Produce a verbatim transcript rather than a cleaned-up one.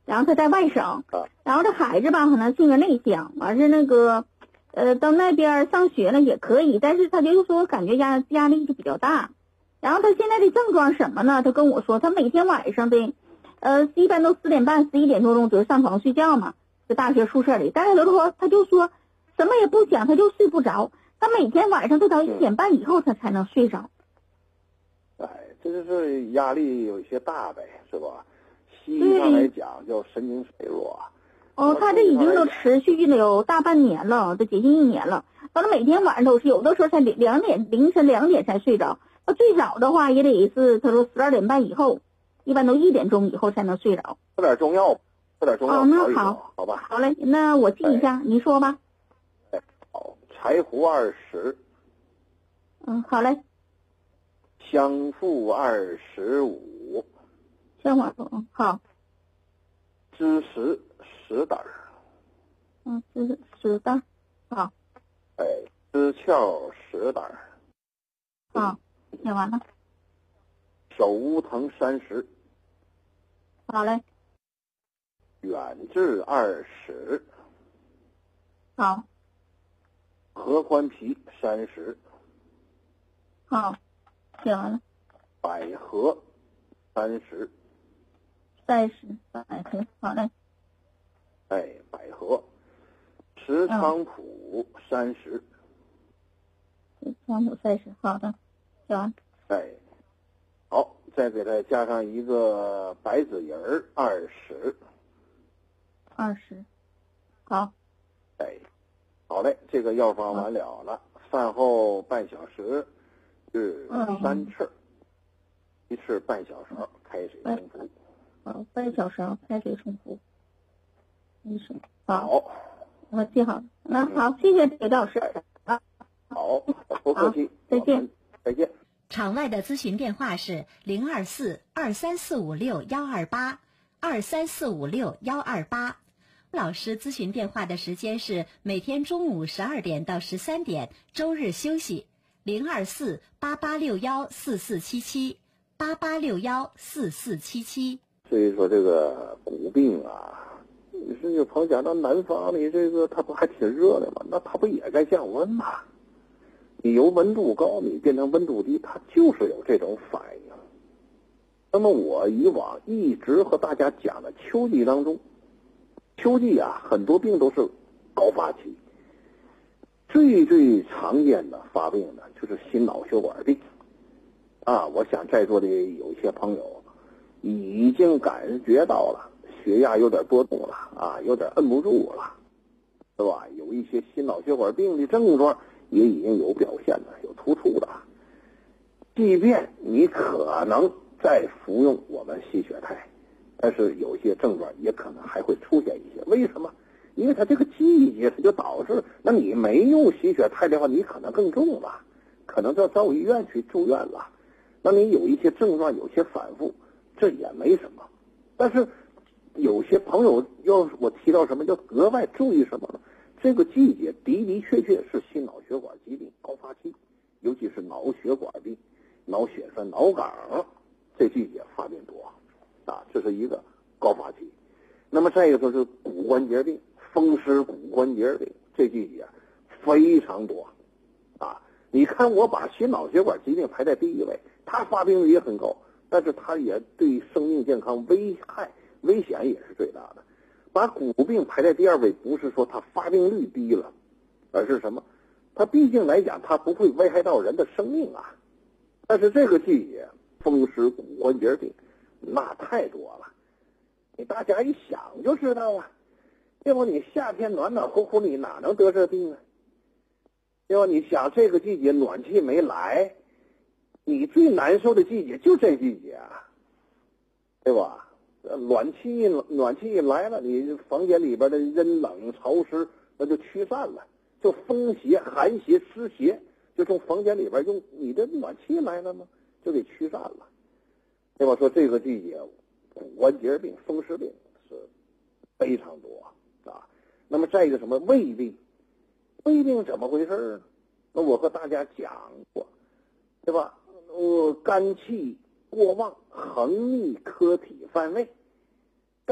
然后他在外省，然后这孩子吧可能性格内向，完是那个呃到那边上学了也可以，但是他就说感觉压压力就比较大。然后他现在的症状什么呢？他跟我说他每天晚上的呃一般都四点半十一点多钟就上床睡觉嘛，在大学宿舍里，但是他说他就说什么也不想，他就睡不着，他每天晚上都到一点半以后他才能睡着。 哎，这就是压力有些大呗，是吧？西医上来讲叫神经衰弱。 哦，他这已经都持续了有大半年了，都接近一年了。完了每天晚上都是有的时候才两点凌晨两点才睡着，他最早的话也得是他说十二点半以后，一般都一点钟以后才能睡着。 喝点中药，喝点中药。 哦，那好， 好吧。 好嘞，那我记一下，哎、您说吧。 哎，好，柴胡二十。 嗯，好嘞。 香附二十五。 香花素，嗯，好。 栀实十袋。 嗯，栀十袋，好。 哎，知壳十袋。 好，写完了。 手乌藤三十。 好嘞。 远志二十。 好。 合欢皮三十。 好，写完了。 百合三十。 三十，百合，好嘞。 哎，百合。石菖蒲三十。 石菖蒲三十，好的，写完。 哎，好，再给它加上一个白子仁儿二十。 二十，好。 哎，好嘞，这个药方完了了，饭后半小时是三次，嗯、一次半小勺开水冲服。 好，半小勺开水冲服。没事。 好， 我记好了。那好，谢谢铁老师。啊， 好，不客气。 再见。 再见。 场外的咨询电话是零二四二三四五六幺二八二三四五六幺二八。老师咨询电话的时间是每天中午十二点到十三点，周日休息。零二四八八六幺四四七七八八六幺四四七七。 所以说这个骨病啊，你是有朋友讲到南方你这个它不还挺热的吗？那它不也该降温吗？你由温度高你变成温度低，它就是有这种反应。那么我以往一直和大家讲的秋季当中，秋季啊很多病都是高发期，最最常见的发病的就是心脑血管病啊。我想在座的有些朋友已经感觉到了血压有点波动了啊，有点摁不住了，是吧？有一些心脑血管病的症状也已经有表现了，有突出了。即便你可能在服用我们吸血肽，但是有些症状也可能还会出现一些。为什么？因为它这个季节它就导致，那你没用吸血肽的话，你可能更重了，可能要到医院去住院了。那你有一些症状有些反复，这也没什么。但是有些朋友要我提到什么，要格外注意什么呢？这个季节的的确确是心脑血管疾病高发期，尤其是脑血管病、脑血栓、脑梗这季节发病多啊，这是一个高发期。那么再一个就是骨关节病、风湿骨关节病，这季节非常多啊。你看我把心脑血管疾病排在第一位，它发病率也很高，但是它也对生命健康危害危险也是最大的。把骨病排在第二位，不是说它发病率低了，而是什么？它毕竟来讲，它不会危害到人的生命啊。但是这个季节，风湿骨关节病那太多了，你大家一想就知道啊。要不你夏天暖暖和乎，你哪能得这病啊？要不你想这个季节暖气没来，你最难受的季节就这季节啊，对吧？暖气暖气一来了，你房间里边的阴冷潮湿那就驱散了，就风邪、寒邪、湿邪就从房间里边用你的暖气来了吗？就给驱散了，对吧？说这个季节骨关节病、风湿病是非常多啊。那么再一个什么胃病，胃病怎么回事呢？那我和大家讲过，对吧？呃，肝气过旺，横逆科体犯胃。